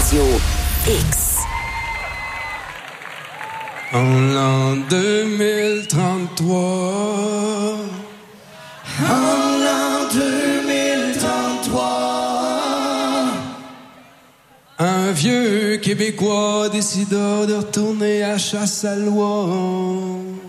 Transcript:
Radio X. En l'an 2033. En l'an 2033. Un vieux Québécois décida de retourner à Chasse-à-Loi.